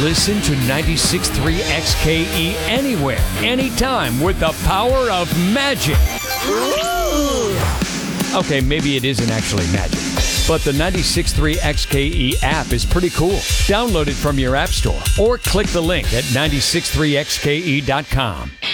Listen to 96.3 XKE anywhere, anytime with the power of magic. Okay, maybe it isn't actually magic, but the 96.3 XKE app is pretty cool. Download it from your app store or click the link at 963xke.com.